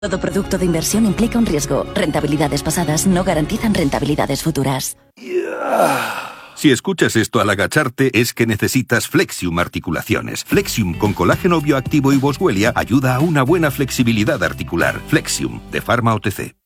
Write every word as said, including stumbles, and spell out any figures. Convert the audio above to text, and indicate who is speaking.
Speaker 1: Todo producto de inversión implica un riesgo. Rentabilidades pasadas no garantizan rentabilidades futuras.
Speaker 2: Si escuchas esto al agacharte, es que necesitas Flexium Articulaciones. Flexium con colágeno bioactivo y Boswellia ayuda a una buena flexibilidad articular. Flexium, de Pharma O T C.